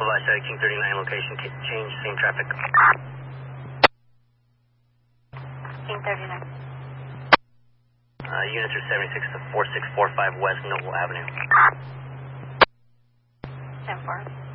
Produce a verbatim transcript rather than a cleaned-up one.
Levi Static King thirty-nine, location change, same traffic. King thirty-nine. Uh, units are seventy-six to four six four five West Noble Avenue. ten four.